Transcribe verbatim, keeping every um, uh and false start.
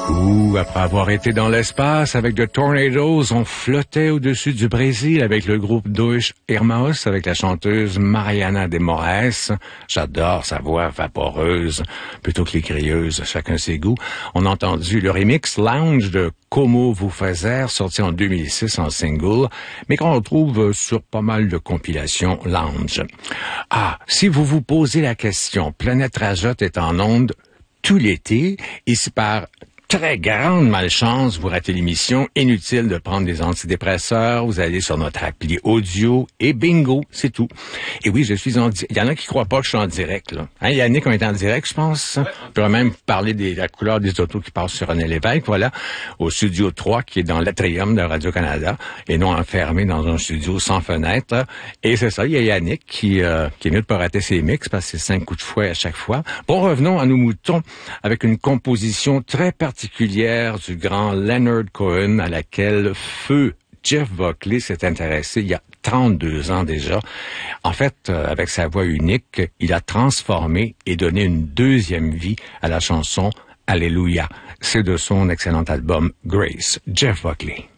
Ouh, après avoir été dans l'espace avec The Tornadoes, on flottait au-dessus du Brésil avec le groupe Dos Irmãos, avec la chanteuse Mariana de Moraes. J'adore sa voix vaporeuse, plutôt que les crieuses, chacun ses goûts. On a entendu le remix Lounge de Como Vous Fazer, sorti en deux mille six en single, mais qu'on retrouve sur pas mal de compilations lounge. Ah, si vous vous posez la question, Planète Rajotte est en onde tout l'été, et si par très grande malchance, vous ratez l'émission, inutile de prendre des antidépresseurs, vous allez sur notre appli audio et bingo, c'est tout. Et oui, je suis en direct. Il y en a qui croient pas que je suis en direct, là. Hein, Yannick, on est en direct, je pense. Ouais. On pourrait même parler de la couleur des autos qui passent sur René Lévesque, voilà, au studio trois, qui est dans l'atrium de Radio-Canada, et non enfermé dans un studio sans fenêtre. Et c'est ça, il y a Yannick qui, euh, qui est mieux de pas rater ses mix, parce que c'est cinq coups de fouet à chaque fois. Bon, revenons à nos moutons, avec une composition très particulière particulière du grand Leonard Cohen à laquelle feu Jeff Buckley s'est intéressé il y a trente-deux ans déjà. En fait, euh, avec sa voix unique, il a transformé et donné une deuxième vie à la chanson Alléluia. C'est de son excellent album Grace. Jeff Buckley.